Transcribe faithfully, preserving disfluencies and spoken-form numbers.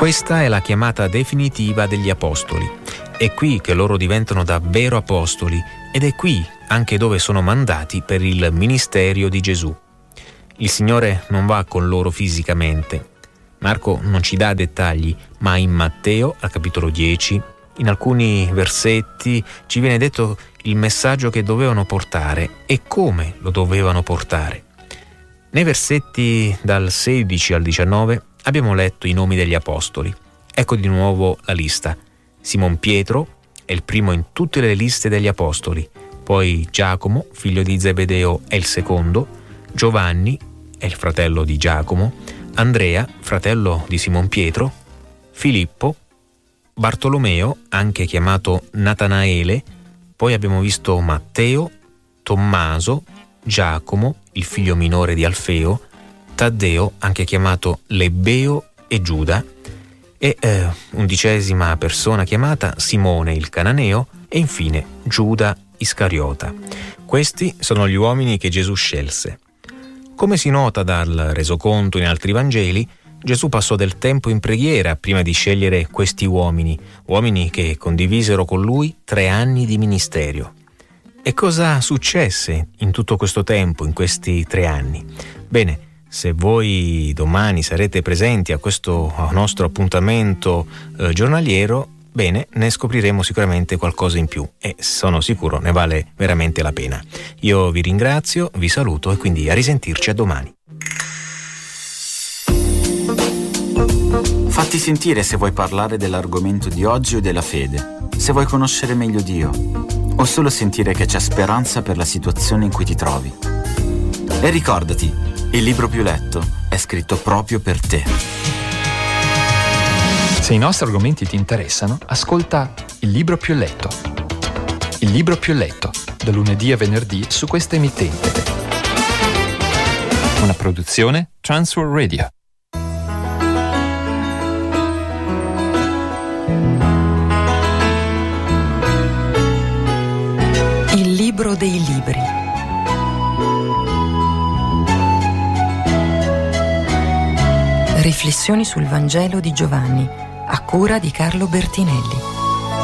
Questa è la chiamata definitiva degli apostoli. È qui che loro diventano davvero apostoli ed è qui anche dove sono mandati per il ministero di Gesù. Il Signore non va con loro fisicamente. Marco non ci dà dettagli, ma in Matteo, al capitolo dieci, in alcuni versetti ci viene detto il messaggio che dovevano portare e come lo dovevano portare. Nei versetti dal sedici al diciannove abbiamo letto i nomi degli apostoli. Ecco di nuovo la lista. Simon Pietro è il primo in tutte le liste degli apostoli, poi Giacomo, figlio di Zebedeo, è il secondo, Giovanni è il fratello di Giacomo, Andrea, fratello di Simon Pietro, Filippo, Bartolomeo, anche chiamato Natanaele, poi abbiamo visto Matteo, Tommaso, Giacomo, il figlio minore di Alfeo, Taddeo, anche chiamato Lebbeo, e Giuda, e eh, undicesima persona chiamata Simone il Cananeo e infine Giuda Iscariota. Questi sono gli uomini che Gesù scelse. Come si nota dal resoconto in altri Vangeli, Gesù passò del tempo in preghiera prima di scegliere questi uomini, uomini che condivisero con lui tre anni di ministero. E cosa successe in tutto questo tempo, in questi tre anni? Bene, se voi domani sarete presenti a questo nostro appuntamento eh, giornaliero, bene, ne scopriremo sicuramente qualcosa in più e sono sicuro ne vale veramente la pena. Io vi ringrazio, vi saluto e quindi a risentirci a domani. Fatti sentire se vuoi parlare dell'argomento di oggi o della fede, se vuoi conoscere meglio Dio o solo sentire che c'è speranza per la situazione in cui ti trovi. E ricordati, il libro più letto è scritto proprio per te. Se i nostri argomenti ti interessano, ascolta Il libro più letto. Il libro più letto, da lunedì a venerdì su questa emittente. Una produzione Transworld Radio. Il libro dei libri. Riflessioni sul Vangelo di Giovanni, a cura di Carlo Bertinelli.